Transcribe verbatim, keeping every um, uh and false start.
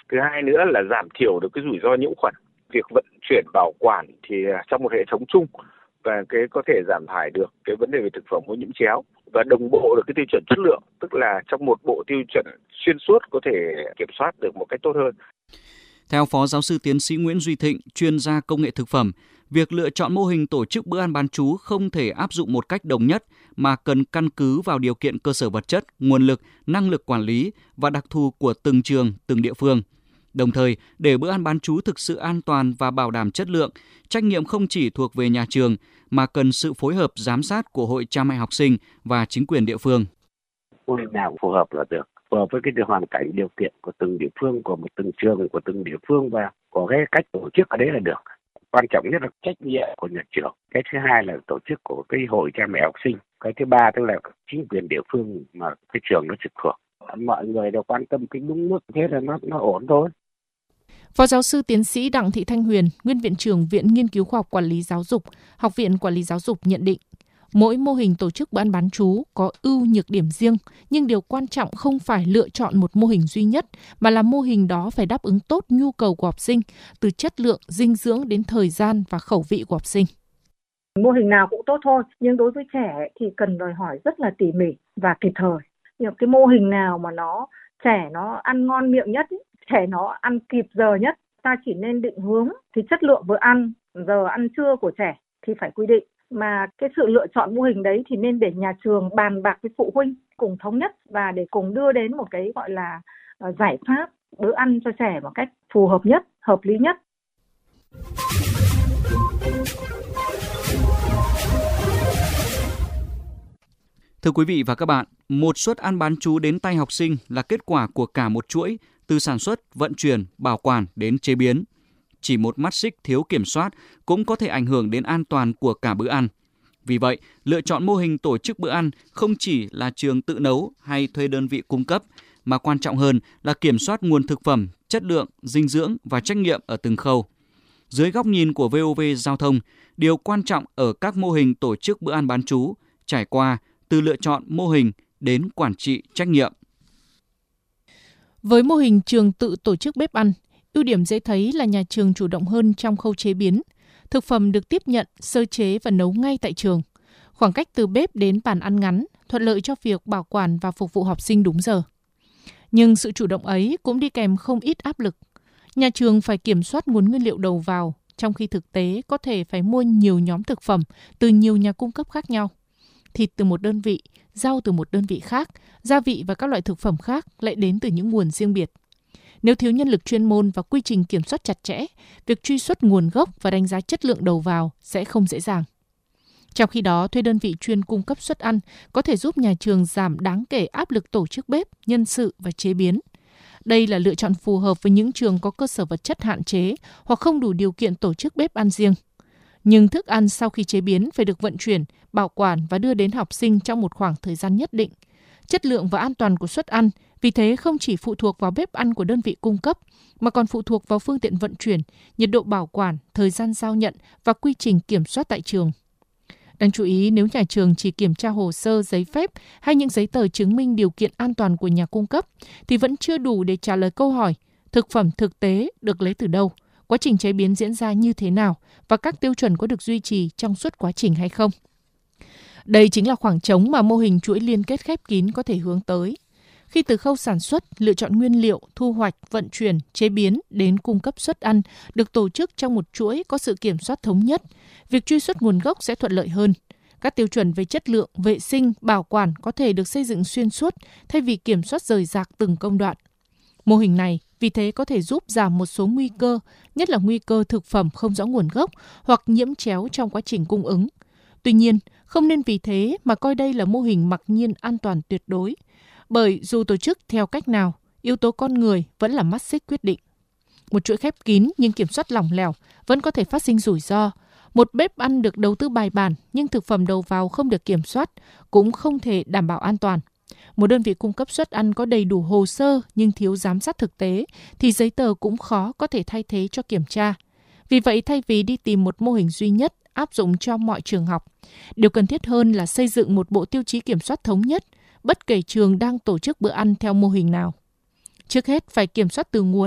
Thứ hai nữa là giảm thiểu được cái rủi ro nhiễm khuẩn. Việc vận chuyển bảo quản thì trong một hệ thống chung và cái có thể giảm thải được cái vấn đề về thực phẩm ô nhiễm chéo và đồng bộ được cái tiêu chuẩn chất lượng, tức là trong một bộ tiêu chuẩn xuyên suốt có thể kiểm soát được một cách tốt hơn. Theo Phó Giáo sư Tiến sĩ Nguyễn Duy Thịnh, chuyên gia công nghệ thực phẩm, việc lựa chọn mô hình tổ chức bữa ăn bán trú không thể áp dụng một cách đồng nhất mà cần căn cứ vào điều kiện cơ sở vật chất, nguồn lực, năng lực quản lý và đặc thù của từng trường, từng địa phương. Đồng thời, để bữa ăn bán trú thực sự an toàn và bảo đảm chất lượng, trách nhiệm không chỉ thuộc về nhà trường mà cần sự phối hợp giám sát của Hội Cha mẹ học sinh và chính quyền địa phương. Mô hình nào phù hợp là được, phù hợp với cái hoàn cảnh điều kiện của từng địa phương, của một từng trường, của từng địa phương và có cái cách tổ chức ở đấy là được. Quan trọng nhất là trách nhiệm của nhà trường. Cái thứ hai là tổ chức của cái hội cha mẹ học sinh. Cái thứ ba tức là chính quyền địa phương mà cái trường nó trực thuộc. Mọi người đều quan tâm cái đúng mức, thế là nó nó ổn thôi. Phó Giáo sư Tiến sĩ Đặng Thị Thanh Huyền, Nguyên Viện trưởng Viện Nghiên cứu Khoa học Quản lý Giáo dục, Học viện Quản lý Giáo dục nhận định, mỗi mô hình tổ chức bữa ăn bán trú có ưu nhược điểm riêng, nhưng điều quan trọng không phải lựa chọn một mô hình duy nhất, mà là mô hình đó phải đáp ứng tốt nhu cầu của học sinh, từ chất lượng, dinh dưỡng đến thời gian và khẩu vị của học sinh. Mô hình nào cũng tốt thôi, nhưng đối với trẻ thì cần đòi hỏi rất là tỉ mỉ và kịp thời. Nhưng cái mô hình nào mà nó trẻ nó ăn ngon miệng nhất, trẻ nó ăn kịp giờ nhất, ta chỉ nên định hướng thì chất lượng bữa ăn, giờ ăn trưa của trẻ thì phải quy định. Mà cái sự lựa chọn mô hình đấy thì nên để nhà trường bàn bạc với phụ huynh cùng thống nhất và để cùng đưa đến một cái gọi là giải pháp bữa ăn cho trẻ một cách phù hợp nhất, hợp lý nhất. Thưa quý vị và các bạn, một suất ăn bán trú đến tay học sinh là kết quả của cả một chuỗi từ sản xuất, vận chuyển, bảo quản đến chế biến. Chỉ một mắt xích thiếu kiểm soát cũng có thể ảnh hưởng đến an toàn của cả bữa ăn. Vì vậy, lựa chọn mô hình tổ chức bữa ăn không chỉ là trường tự nấu hay thuê đơn vị cung cấp, mà quan trọng hơn là kiểm soát nguồn thực phẩm, chất lượng, dinh dưỡng và trách nhiệm ở từng khâu. Dưới góc nhìn của vê o vê Giao thông, điều quan trọng ở các mô hình tổ chức bữa ăn bán trú trải qua từ lựa chọn mô hình đến quản trị trách nhiệm. Với mô hình trường tự tổ chức bếp ăn, ưu điểm dễ thấy là nhà trường chủ động hơn trong khâu chế biến. Thực phẩm được tiếp nhận, sơ chế và nấu ngay tại trường. Khoảng cách từ bếp đến bàn ăn ngắn, thuận lợi cho việc bảo quản và phục vụ học sinh đúng giờ. Nhưng sự chủ động ấy cũng đi kèm không ít áp lực. Nhà trường phải kiểm soát nguồn nguyên liệu đầu vào, trong khi thực tế có thể phải mua nhiều nhóm thực phẩm từ nhiều nhà cung cấp khác nhau. Thịt từ một đơn vị, rau từ một đơn vị khác, gia vị và các loại thực phẩm khác lại đến từ những nguồn riêng biệt. Nếu thiếu nhân lực chuyên môn và quy trình kiểm soát chặt chẽ, việc truy xuất nguồn gốc và đánh giá chất lượng đầu vào sẽ không dễ dàng. Trong khi đó, thuê đơn vị chuyên cung cấp suất ăn có thể giúp nhà trường giảm đáng kể áp lực tổ chức bếp, nhân sự và chế biến. Đây là lựa chọn phù hợp với những trường có cơ sở vật chất hạn chế hoặc không đủ điều kiện tổ chức bếp ăn riêng. Nhưng thức ăn sau khi chế biến phải được vận chuyển, bảo quản và đưa đến học sinh trong một khoảng thời gian nhất định. Chất lượng và an toàn của suất ăn vì thế không chỉ phụ thuộc vào bếp ăn của đơn vị cung cấp, mà còn phụ thuộc vào phương tiện vận chuyển, nhiệt độ bảo quản, thời gian giao nhận và quy trình kiểm soát tại trường. Đáng chú ý, nếu nhà trường chỉ kiểm tra hồ sơ, giấy phép hay những giấy tờ chứng minh điều kiện an toàn của nhà cung cấp, thì vẫn chưa đủ để trả lời câu hỏi thực phẩm thực tế được lấy từ đâu, quá trình chế biến diễn ra như thế nào và các tiêu chuẩn có được duy trì trong suốt quá trình hay không. Đây chính là khoảng trống mà mô hình chuỗi liên kết khép kín có thể hướng tới. Khi từ khâu sản xuất, lựa chọn nguyên liệu, thu hoạch, vận chuyển, chế biến đến cung cấp suất ăn được tổ chức trong một chuỗi có sự kiểm soát thống nhất, việc truy xuất nguồn gốc sẽ thuận lợi hơn. Các tiêu chuẩn về chất lượng, vệ sinh, bảo quản có thể được xây dựng xuyên suốt thay vì kiểm soát rời rạc từng công đoạn. Mô hình này vì thế có thể giúp giảm một số nguy cơ, nhất là nguy cơ thực phẩm không rõ nguồn gốc hoặc nhiễm chéo trong quá trình cung ứng. Tuy nhiên, không nên vì thế mà coi đây là mô hình mặc nhiên an toàn tuyệt đối. Bởi dù tổ chức theo cách nào, yếu tố con người vẫn là mắt xích quyết định. Một chuỗi khép kín nhưng kiểm soát lỏng lẻo vẫn có thể phát sinh rủi ro. Một bếp ăn được đầu tư bài bản nhưng thực phẩm đầu vào không được kiểm soát cũng không thể đảm bảo an toàn. Một đơn vị cung cấp suất ăn có đầy đủ hồ sơ nhưng thiếu giám sát thực tế thì giấy tờ cũng khó có thể thay thế cho kiểm tra. Vì vậy, thay vì đi tìm một mô hình duy nhất áp dụng cho mọi trường học, điều cần thiết hơn là xây dựng một bộ tiêu chí kiểm soát thống nhất, bất kể trường đang tổ chức bữa ăn theo mô hình nào. Trước hết phải kiểm soát từ nguồn